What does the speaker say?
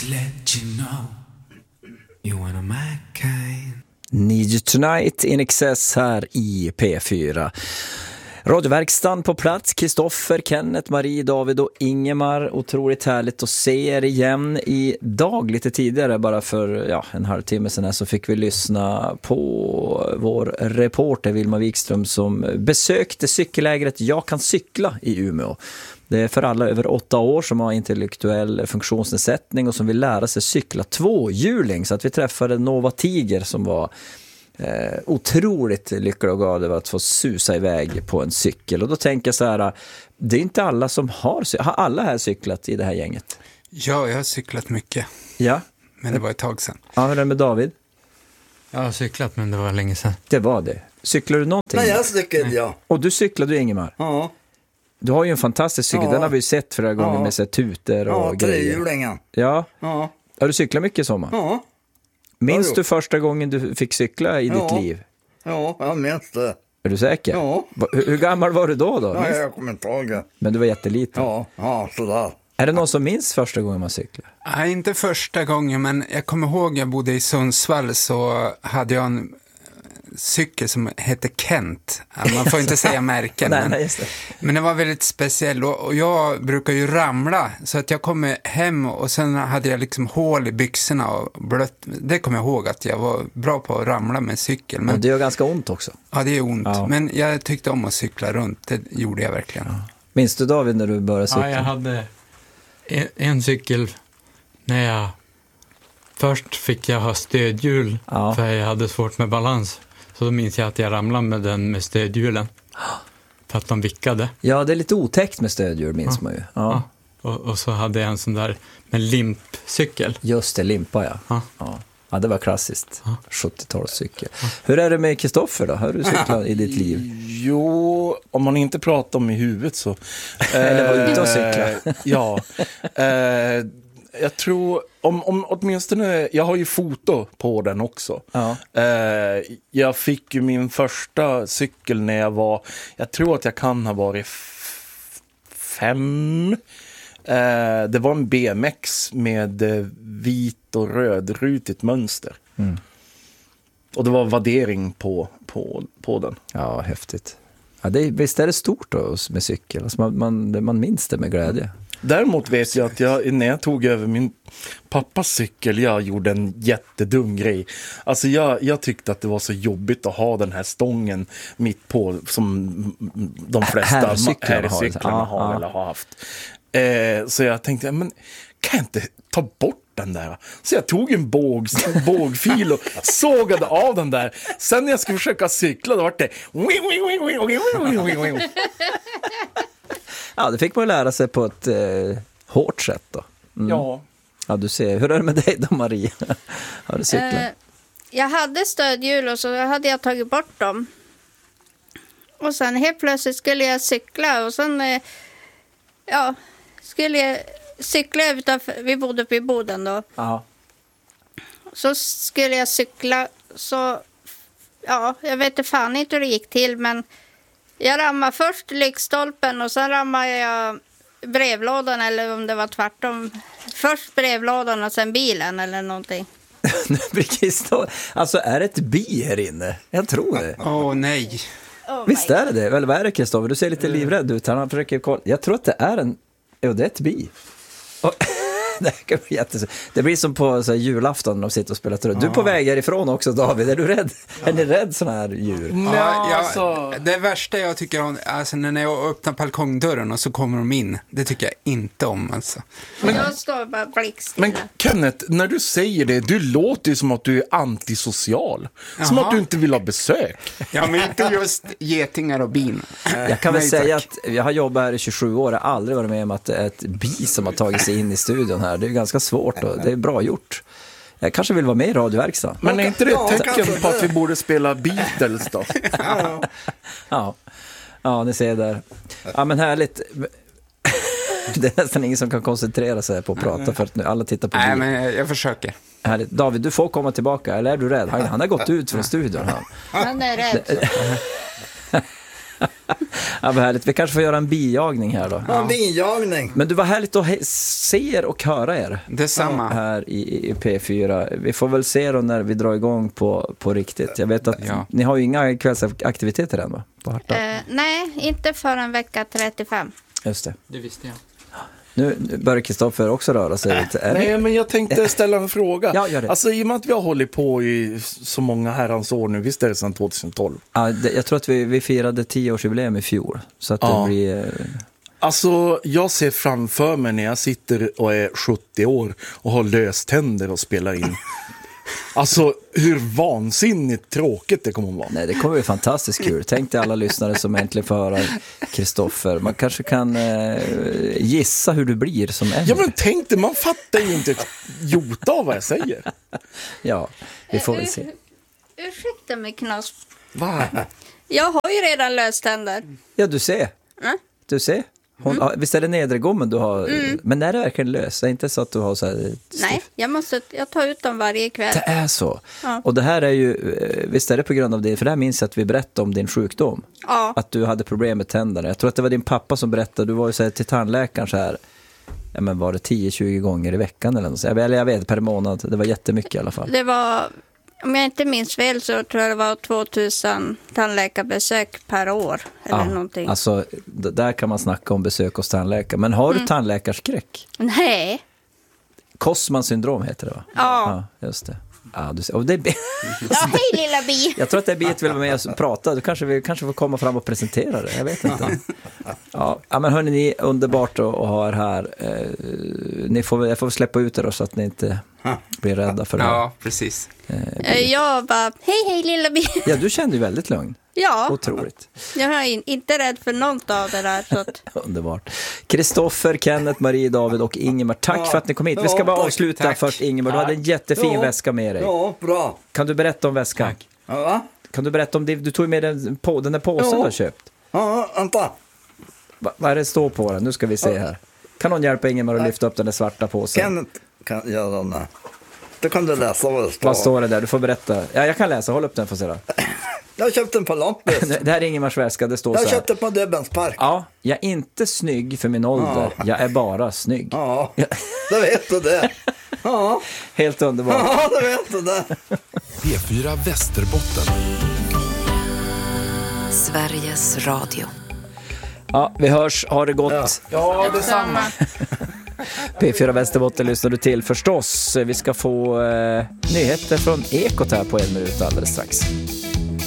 just let you know you one of my kind. Need You Tonight in excess här i P4. Radioverkstan på plats, Kristoffer, Kenneth, Marie, David och Ingemar. Otroligt härligt att se er igen. Idag lite tidigare, bara för en halvtimme sedan här, så fick vi lyssna på vår reporter Vilma Wikström som besökte cykellägret Jag kan cykla i Umeå. Det är för alla över 8 år som har intellektuell funktionsnedsättning och som vill lära sig cykla tvåhjuling. Så att vi träffade Nova Tiger som var otroligt lycklig och glad över att få susa iväg på en cykel. Och då tänker jag så här, det är inte alla som har alla här cyklat i det här gänget? Ja, jag har cyklat mycket. Ja. Men det var ett tag sedan. Ja, hur är det med David? Jag har cyklat, men det var länge sedan. Det var det. Cyklar du någonting? Nej, jag cyklade, ja. Och du cyklade, Ingemar? Ja. Du har ju en fantastisk cykel, den har vi sett flera gånger med sig tuter och grejer. Trehjulingen. Ja. Ja. Har du cyklat mycket i sommar? Ja. Minns du första gången du fick cykla i ditt liv? Ja, jag minns det. Är du säker? Ja. Hur gammal var du då? Nej, jag kommer inte ihåg det. Men du var jätteliten. Ja, sådär. Är det någon som minns första gången man cyklade? Nej, inte första gången, men jag kommer ihåg jag bodde i Sundsvall, så hade jag en cykel som hette Kent. Man får inte säga märken. Nej, just det. Men det var väldigt speciell och jag brukar ju ramla, så att jag kommer hem och sen hade jag liksom hål i byxorna och blött. Det kommer jag ihåg att jag var bra på att ramla med cykel. Men, och det gör ganska ont också. Ja, det är ont. Ja. Men jag tyckte om att cykla runt. Det gjorde jag verkligen. Ja. Minns du, David, när du började cykla? Ja, jag hade en cykel när jag först fick jag ha stödhjul för jag hade svårt med balans. Så då minns jag att jag ramlade med den med stödhjulen. För att de vickade. Ja, det är lite otäckt med stödhjul, minns man ju. Ja. Och så hade jag en sån där med limpcykel. Just det, limpa, ja. Ja, det var klassiskt. 70-talscykel. Hur är det med Kristoffer då? Har du cyklat i ditt liv? Jo, om man inte pratar om i huvudet så... Eller var ute och cykla? Ja. Jag tror, om åtminstone, jag har ju foto på den också. Ja. Jag fick ju min första cykel när jag tror att jag kan ha varit 5. Det var en BMX med vit och rödrutigt mönster. Mm. Och det var vaddering på den. Ja, häftigt. Ja, visst är det stort då med cykel? Alltså man minns det med glädje. Däremot vet jag att när jag tog över min pappas cykel, jag gjorde en jättedum grej. Alltså jag tyckte att det var så jobbigt att ha den här stången mitt på, som de flesta herrcyklarna har eller har haft. Så jag tänkte, men kan jag inte ta bort den där? Så jag tog en bågfil och sågade av den där. Sen när jag skulle försöka cykla, då var det ja, det fick man lära sig på ett hårt sätt då. Mm. Ja. Ja, du ser. Hur är det med dig då, Marie? Har du cyklat? Jag hade stödhjul och så hade jag tagit bort dem. Och sen helt plötsligt skulle jag cykla och sen skulle jag cykla utanför, vi bodde uppe i Boden då. Ja. Så skulle jag cykla, så jag vet inte fan inte hur det gick till, men jag rammade först lyktstolpen och sen rammade jag brevlådan, eller om det var tvärtom. Först brevlådan och sen bilen eller någonting. Alltså är det ett bi här inne? Jag tror det. Nej. Visst är det? Eller vad är det, Kristoffer? Du ser lite livrädd ut. Han försöker kolla. Jag tror att det är det är ett bi. Det blir som på så här, julafton när de sitter och spelar trull. Du är på väg härifrån också, David. Är du rädd? Är ni rädd såna här djur? Ja, det värsta jag tycker om, alltså när jag öppnar balkongdörren och så kommer de in, det tycker jag inte om alltså. Jag står bara blixt. Men Kenneth, när du säger det, du låter ju som att du är antisocial. Som att du inte vill ha besök. Ja, men inte just getingar och bin. Jag kan väl säga att jag har jobbat här i 27 år. Jag har aldrig varit med om att det är ett bi som har tagit sig in i studion här. Det är ganska svårt och det är bra gjort. Jag kanske vill vara med i radioverkstan. Men är inte det ett tecken på att vi borde spela Beatles då? Ja, ni ser där. Ja, men härligt. Det är nästan ingen som kan koncentrera sig på att prata för att nu alla tittar på Nej, men jag försöker. Härligt. David, du får komma tillbaka. Eller är du rädd? Han har gått ut från studion. Han är rädd. Ja, vad härligt. Vi kanske får göra en bijagning här då. Ja, bijagning. Men du, var härligt att se er och höra er. Detsamma. Här i P4. Vi får väl se då när vi drar igång på riktigt. Jag vet att ni har ju inga kvällsaktiviteter än, va? På Harta. Nej, inte förrän vecka 35. Just det. Det visste jag. Nu börjar Kristoffer också röra sig lite. Nej, men jag tänkte ställa en fråga. Ja, gör det. Alltså, i och med att vi har hållit på i så många herrans år nu, visst är det sedan 2012? Ja, jag tror att vi firade 10-årsjubileum i fjol. Så att det blir... Alltså, jag ser framför mig när jag sitter och är 70 år och har löständer och spelar in. Alltså, hur vansinnigt tråkigt det kommer att vara. Nej, det kommer bli fantastiskt kul. Tänk dig alla lyssnare som äntligen får höra Kristoffer. Man kanske kan gissa hur du blir som äldre. Ja, men tänk dig, man fattar ju inte ett jota av vad jag säger. Ja, vi får väl se. Ursäkta mig, Knas. Va? Jag har ju redan löständer. Ja, du ser. Du ser. Visst är det nedre gommen du har, men är det verkligen lös? Det är inte så att du har så här... Nej, jag tar ut dem varje kväll. Det är så. Ja. Och det här är ju, visst är det på grund av det, för det här minns jag att vi berättade om din sjukdom. Ja. Att du hade problem med tänderna. Jag tror att det var din pappa som berättade, du var ju så här till tandläkaren så här, ja, men var det 10-20 gånger i veckan eller något så? Eller jag vet, per månad. Det var jättemycket i alla fall. Det var, om jag inte minns fel, så tror jag det var 2000 tandläkarbesök per år. Eller någonting. Alltså, där kan man snacka om besök hos tandläkare. Men har du tandläkarskräck? Nej. Kosman syndrom heter det, va? Ja. Just det. Ja, du ser. Och det Ja, hej lilla bi. jag tror att det är Biet vill vara med och prata. Du kanske får komma fram och presentera det. Jag vet inte. Ja, men hörni, ni är underbart att ha er här. Jag får släppa ut er då, så att ni inte blir rädda för det. Ja, precis. Jag bara, hej lilla bi. Ja, du kände ju väldigt lugn. Ja, Otroligt. jag är inte rädd för något av det där. Så att... Underbart. Kristoffer, Kenneth, Marie, David och Ingemar. Tack för att ni kom hit. Vi ska bara avsluta tack. först, Ingemar. Du hade en jättefin väska med dig. Ja, bra. Kan du berätta om väskan? Tack. Ja, Kan du berätta om det? Du tog med den där påsen du har köpt. ja, vänta. Vad är det står på den? Nu ska vi se här. Kan någon hjälpa Ingemar att lyfta upp den där svarta påsen? Kenneth kan göra den här. Då kan du läsa vad det står. Vad står det där? Du får berätta. Ja, jag kan läsa. Håll upp den för att se då. Jag har köpt den på loppis. Det här är Ingemars väska. Det står Jag så här. köpte på Döbens park. Ja, jag är inte snygg för min ålder. Jag är bara snygg. Ja, då vet du det. Ja, Helt underbart. ja, då vet du det. P4 Västerbotten. Sveriges Radio. Ja, vi hörs. Har det gott. Ja, detsamma. P4 Västerbotten lyssnar du till förstås. Vi ska få nyheter från Ekot här på 1 minut alldeles strax.